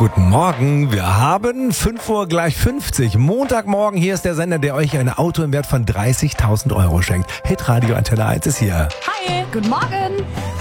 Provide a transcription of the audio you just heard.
Guten Morgen, wir haben 5 Uhr gleich 50. Montagmorgen, hier ist der Sender, der euch ein Auto im Wert von 30.000 € schenkt. Hitradio Antenne 1 ist hier. Hi, guten Morgen.